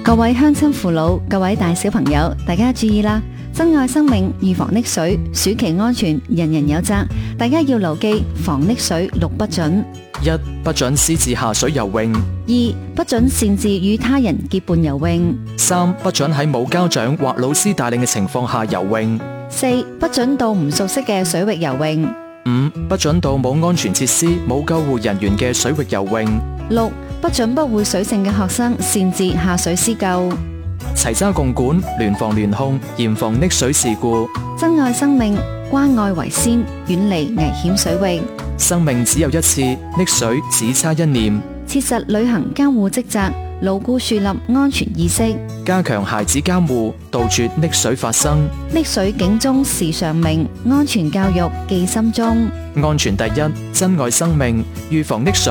各位鄉親父老、各位大小朋友，大家注意啦！珍愛生命，預防溺水，暑期安全，人人有責。大家要牢記防溺水6不準： 1. 不准私自下水游泳。 2. 不准擅自與他人結伴游泳。 3. 不准喺冇家長或老師帶領嘅情況下游泳。 4. 不准到唔熟悉嘅水域游泳。 5. 不准到冇安全設施、冇救護人員嘅水域游泳。 6. 不准不會水性嘅學生擅自下水施救。 齊家共管，聯防聯控，嚴防溺水事故。 珍愛生命，關愛為先，遠離危險水域。 生命只有一次，溺水只差一念。 切實履行監護職責，牢固樹立安全意識， 加強孩子監護，杜絕溺水發生。 溺水警鐘時常鳴，安全教育記心中。 安全第一，珍愛生命，預防溺水。